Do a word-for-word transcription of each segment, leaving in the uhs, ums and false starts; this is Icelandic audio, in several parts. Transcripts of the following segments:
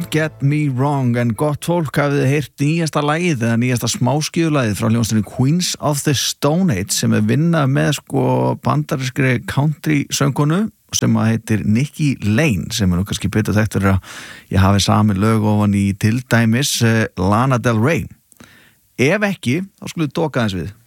Get Me Wrong, en gott fólk hafið heyrt nýjasta lagið eða nýjasta smáskífulagið frá hljómsveitinni Queens of the Stone Age sem er vinna með sko bandarískri country söngkonu sem að heitir Nikki Lane, sem er nú kannski betur þekkt fyrir að ég hafi sami lög ofan í til dæmis uh, Lana Del Rey. Ef ekki, þá skulum við doka aðeins við.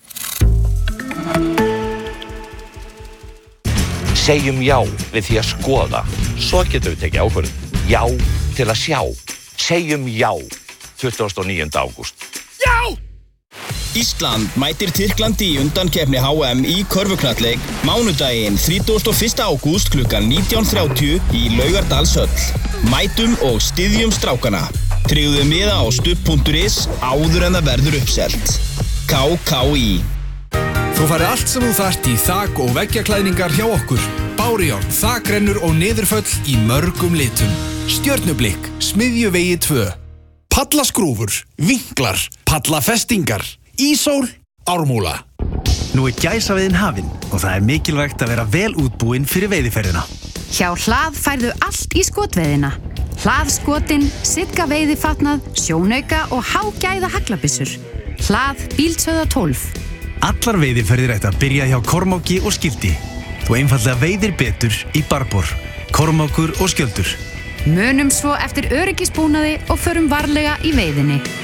Segjum já við því að skoða, svo getum við tekið ákvörðun. Já til að sjá. Segjum já tuttugasta og níunda ágúst. Já! Ísland mætir Tyrklandi í undankeppni H M í körfuknattleik mánudaginn þrítugasta og fyrsta ágúst klukkan nítján þrjátíu í Laugardalshöll. Mætum og styðjum strákana. Tryggðu miða á stubb punktur is áður en það verður uppselt. K K í. Þú færði allt sem þú þarft í þak- og veggjaklæðningar hjá okkur. Bárujárn, þakrennur og niðurföll í mörgum litum. Stjörnublikk, Smiðjuvegi tvö. Pallaskrúfur, vinklar, pallafestingar, ísól, Ármúla. Nú er gæsaveiðin hafin og það er mikilvægt að vera vel útbúin fyrir veiðiferðina. Hjá Hlað færðu allt í skotveiðina. Hlaðskotin, Sigga veiðifatnað, sjónauka og hágæða haglabissur. Hlað Bíldsöða tólf. Allar veiðiferðir ættu að byrja hjá Kormáki og Skildi. Þú einfaldlega veiðir betur í Barbor, Kormákur og Skjöldur. Munum svo eftir öryggisbúnaði og förum varlega í veiðinni.